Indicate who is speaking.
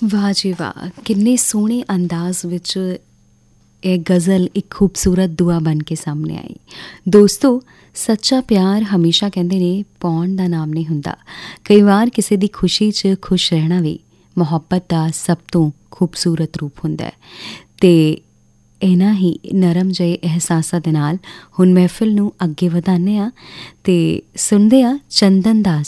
Speaker 1: ਵਾਹ ਜੀ ਵਾਹ, ਕਿੰਨੇ ਸੋਹਣੇ ਅੰਦਾਜ਼ ਵਿੱਚ ਇਹ ਗਜ਼ਲ ਇੱਕ ਖੂਬਸੂਰਤ ਦੁਆ ਬਣ ਕੇ ਸਾਹਮਣੇ ਆਈ। ਦੋਸਤੋ, ਸੱਚਾ ਪਿਆਰ ਹਮੇਸ਼ਾ ਕਹਿੰਦੇ ਨੇ ਪਾਉਣ ਦਾ ਨਾਮ ਨਹੀਂ ਹੁੰਦਾ। ਕਈ ਵਾਰ ਕਿਸੇ ਦੀ ਖੁਸ਼ੀ 'ਚ ਖੁਸ਼ ਰਹਿਣਾ ਵੀ ਮੁਹੱਬਤ ਦਾ ਸਭ ਤੋਂ ਖੂਬਸੂਰਤ ਰੂਪ ਹੁੰਦਾ ਹੈ। ਅਤੇ ਇਹਨਾਂ ਹੀ ਨਰਮ ਜਿਹੇ ਅਹਿਸਾਸਾਂ ਦੇ ਨਾਲ ਹੁਣ ਮਹਿਫਿਲ ਨੂੰ ਅੱਗੇ ਵਧਾਉਂਦੇ ਹਾਂ ਅਤੇ ਸੁਣਦੇ ਹਾਂ ਚੰਦਨ ਦਾਸ